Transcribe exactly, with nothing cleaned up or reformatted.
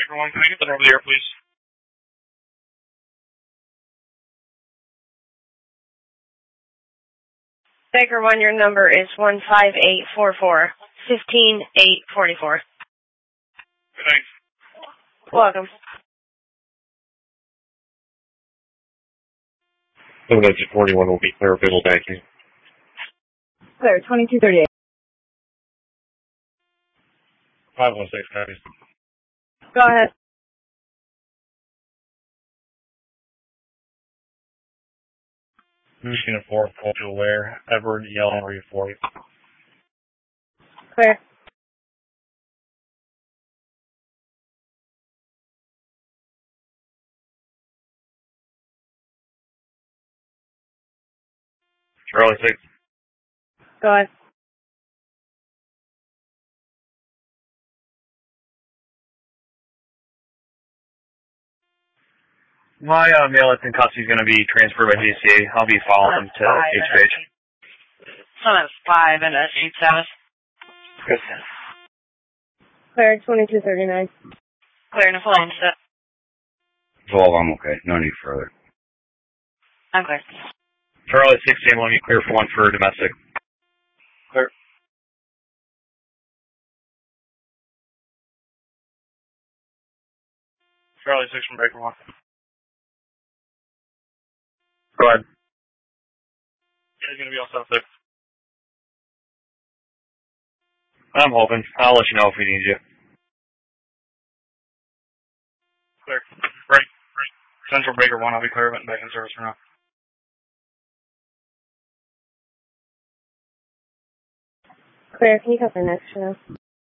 Baker one, can I get that over the air, please? Baker one, your number is one five eight four four, fifteen eight forty-four. Thanks. Welcome. seven exit forty-one will be clear, Biddle, thank you. Clear, twenty-two thirty-eight. five one six, copy. Go ahead. Michigan four, cultural aware, Edward, yellow, read for you. Clear. Charlie six. Go ahead. My uh, male that's in custody is going to be transferred by G C A. I'll be following him to H P H. Son of five and a eight seven. Good. Clear, twenty-two thirty-nine. Clear in the phone, set. twelve, I'm okay. No need further. I'm clear. Charlie sixteen, let me clear for one for domestic. Clear. Charlie six from Baker one. Go ahead. He's going to be all set there. I'm hoping. I'll let you know if we need you. Clear. Right. Right. Central Baker one, I'll be clear of it and back in service for now. Clear, can you cut the next show?